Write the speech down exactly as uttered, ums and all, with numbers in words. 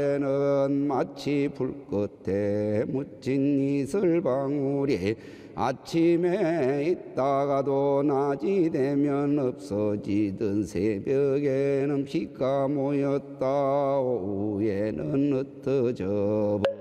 는 마치 불끝에 묻힌 이슬방울이 아침에 있다가도 낮이 되면 없어지던 새벽에는 비가 모였다 오후에는 흩어져